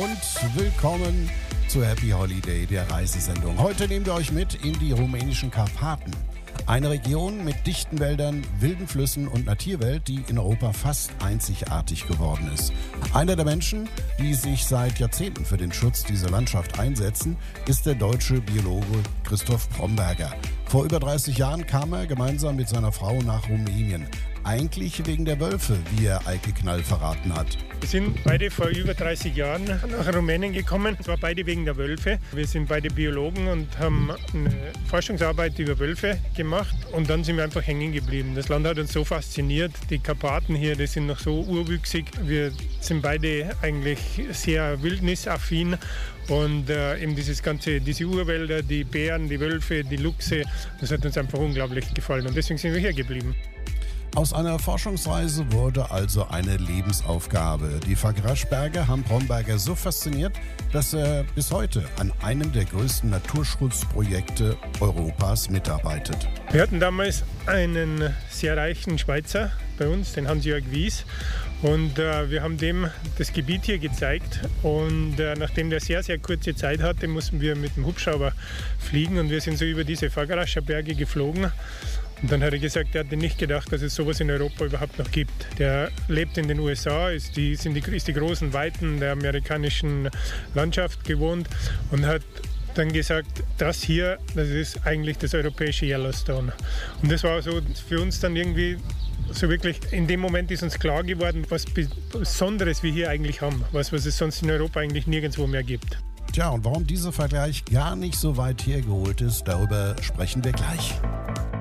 und willkommen zu Happy Holiday, der Reisesendung. Heute nehmen wir euch mit in die rumänischen Karpaten. Eine Region mit dichten Wäldern, wilden Flüssen und einer Tierwelt, die in Europa fast einzigartig geworden ist. Einer der Menschen, die sich seit Jahrzehnten für den Schutz dieser Landschaft einsetzen, ist der deutsche Biologe Christoph Bromberger. Vor über 30 Jahren kam er gemeinsam mit seiner Frau nach Rumänien. Eigentlich wegen der Wölfe, wie er Eike Knall verraten hat. Wir sind beide vor über 30 Jahren nach Rumänien gekommen. Es war beide wegen der Wölfe. Wir sind beide Biologen und haben eine Forschungsarbeit über Wölfe gemacht. Und dann sind wir einfach hängen geblieben. Das Land hat uns so fasziniert. Die Karpaten hier, die sind noch so urwüchsig. Wir sind beide eigentlich sehr wildnisaffin. Und eben diese Urwälder, die Bären, die Wölfe, die Luchse, das hat uns einfach unglaublich gefallen. Und deswegen sind wir hier geblieben. Aus einer Forschungsreise wurde also eine Lebensaufgabe. Die Fagraschberge haben Bromberger so fasziniert, dass er bis heute an einem der größten Naturschutzprojekte Europas mitarbeitet. Wir hatten damals einen sehr reichen Schweizer bei uns, den Hans-Jörg Wies. Und wir haben dem das Gebiet hier gezeigt. Und nachdem der sehr, sehr kurze Zeit hatte, mussten wir mit dem Hubschrauber fliegen. Und wir sind so über diese Fagrascher Berge geflogen. Und dann hat er gesagt, er hatte nicht gedacht, dass es sowas in Europa überhaupt noch gibt. Der lebt in den USA, ist die großen Weiten der amerikanischen Landschaft gewohnt und hat dann gesagt, das hier, das ist eigentlich das europäische Yellowstone. Und das war so für uns dann irgendwie so wirklich, in dem Moment ist uns klar geworden, was Besonderes wir hier eigentlich haben, was es sonst in Europa eigentlich nirgendwo mehr gibt. Tja, und warum dieser Vergleich gar nicht so weit hergeholt ist, darüber sprechen wir gleich.